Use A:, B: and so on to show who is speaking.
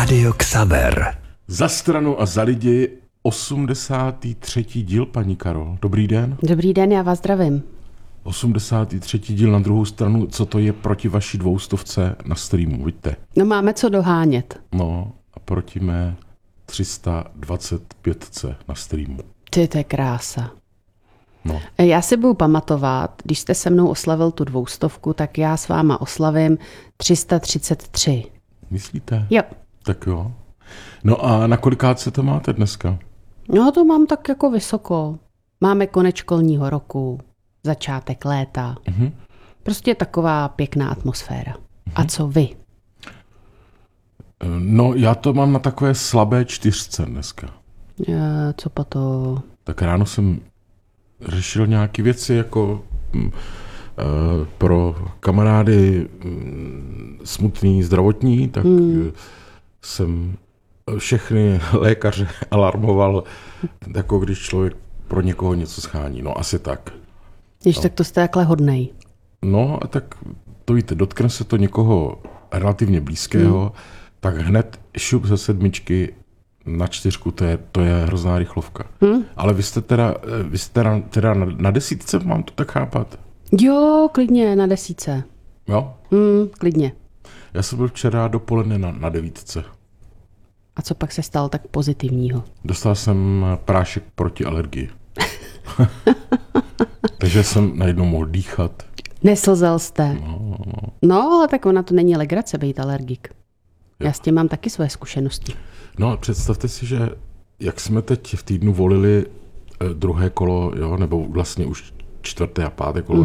A: Rádio Xaver.
B: Za stranu a za lidi 83. díl, paní Karol. Dobrý den.
C: Dobrý den, já vás zdravím.
B: 83. díl na druhou stranu. Co to je proti vaší 200 na streamu, vidíte?
C: No máme co dohánět.
B: No a proti mé 325 na streamu.
C: To je krása.
B: No.
C: Já si budu pamatovat, když jste se mnou oslavil tu 200, tak já s váma oslavím 333.
B: Myslíte?
C: Jo.
B: Tak jo. No a na kolikát se to máte dneska?
C: No to mám tak jako vysoko. Máme konec školního roku, začátek léta.
B: Mhm.
C: Prostě taková pěkná atmosféra. A co vy?
B: No já to mám na takové slabé 4 dneska.
C: Co pa to?
B: Tak ráno jsem řešil nějaké věci jako pro kamarády smutný zdravotní, tak jsem všechny lékaře alarmoval, jako když člověk pro někoho něco schání. No asi tak.
C: Když tak to jste takhle hodnej.
B: No a tak to víte, dotkne se to někoho relativně blízkého, tak hned šup ze 7 na 4, to je hrozná rychlovka. Ale vy jste teda na 10, mám to tak chápat?
C: Jo, klidně na 10.
B: Jo?
C: Klidně.
B: Já jsem byl včera dopoledne na 9.
C: A co pak se stalo tak pozitivního?
B: Dostal jsem prášek proti alergii. Takže jsem najednou mohl dýchat.
C: Neslzel jste. No, ale tak ona to není legrace být alergik. Já s tím mám taky své zkušenosti.
B: No a představte si, že jak jsme teď v týdnu volili druhé kolo, jo, nebo vlastně už 4. a 5. kolo